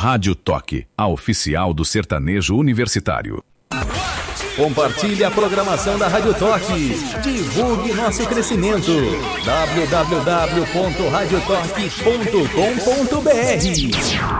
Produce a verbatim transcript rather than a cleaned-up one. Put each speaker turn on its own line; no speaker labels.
Rádio Toque, a oficial do sertanejo universitário.
Compartilhe a programação da Rádio Toque. Divulgue nosso crescimento. w w w ponto rádio toque ponto com ponto b r